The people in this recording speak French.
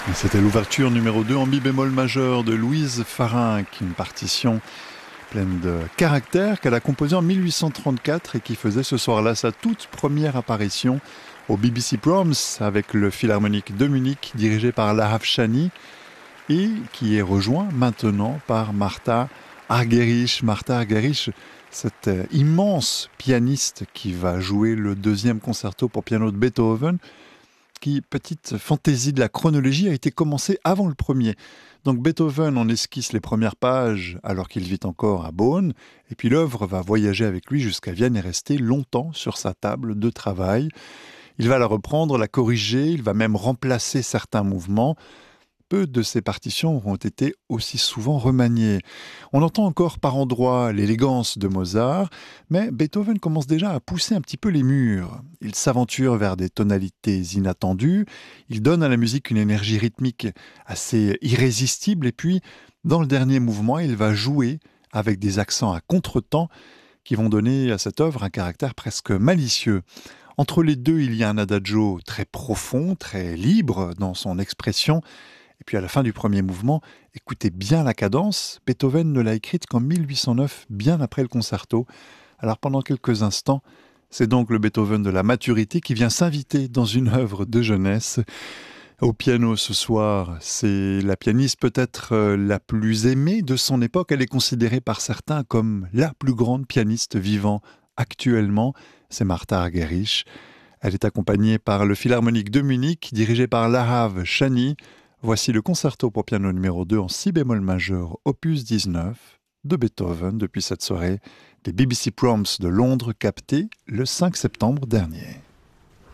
C'était l'ouverture numéro 2 en mi bémol majeur de Louise Farinck, une partition pleine de caractère qu'elle a composée en 1834 et qui faisait ce soir-là sa toute première apparition au BBC Proms avec le Philharmonique de Munich dirigé par Lahav Shani et qui est rejoint maintenant par Martha Argerich. Martha Argerich, cette immense pianiste qui va jouer le deuxième concerto pour piano de Beethoven, qui, petite fantaisie de la chronologie, a été commencée avant le premier. Donc Beethoven en esquisse les premières pages alors qu'il vit encore à Bonn, et puis l'œuvre va voyager avec lui jusqu'à Vienne et rester longtemps sur sa table de travail. Il va la reprendre, la corriger, il va même remplacer certains mouvements. Peu de ces partitions auront été aussi souvent remaniées. On entend encore par endroits l'élégance de Mozart, mais Beethoven commence déjà à pousser un petit peu les murs. Il s'aventure vers des tonalités inattendues, il donne à la musique une énergie rythmique assez irrésistible, et puis, dans le dernier mouvement, il va jouer avec des accents à contretemps qui vont donner à cette œuvre un caractère presque malicieux. Entre les deux, il y a un adagio très profond, très libre dans son expression. Et puis à la fin du premier mouvement, écoutez bien la cadence. Beethoven ne l'a écrite qu'en 1809, bien après le concerto. Alors pendant quelques instants, c'est donc le Beethoven de la maturité qui vient s'inviter dans une œuvre de jeunesse. Au piano ce soir, c'est la pianiste peut-être la plus aimée de son époque. Elle est considérée par certains comme la plus grande pianiste vivant actuellement. C'est Martha Argerich. Elle est accompagnée par le Philharmonique de Munich, dirigé par Lahav Shani. Voici le concerto pour piano numéro 2 en si bémol majeur, opus 19, de Beethoven, depuis cette soirée des BBC Proms de Londres, captée le 5 septembre dernier.